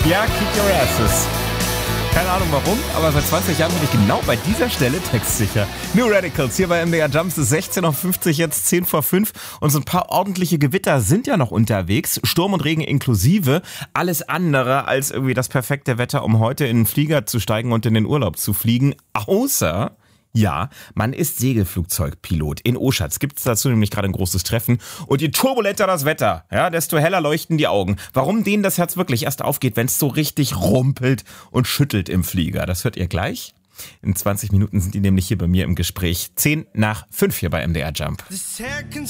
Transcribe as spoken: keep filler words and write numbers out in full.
Ja, keep your asses. Keine Ahnung warum, aber seit zwanzig Jahren bin ich genau bei dieser Stelle textsicher. New Radicals hier bei M D R Jumps ist sechzehn Uhr fünfzig, jetzt zehn vor fünf und so ein paar ordentliche Gewitter sind ja noch unterwegs, Sturm und Regen inklusive. Alles andere als irgendwie das perfekte Wetter, um heute in den Flieger zu steigen und in den Urlaub zu fliegen, außer... Ja, man ist Segelflugzeugpilot. In Oschatz gibt es dazu nämlich gerade ein großes Treffen. Und je turbulenter das Wetter, ja, desto heller leuchten die Augen. Warum denen das Herz wirklich erst aufgeht, wenn es so richtig rumpelt und schüttelt im Flieger. Das hört ihr gleich. In zwanzig Minuten sind die nämlich hier bei mir im Gespräch. zehn nach fünf hier bei M D R Jump.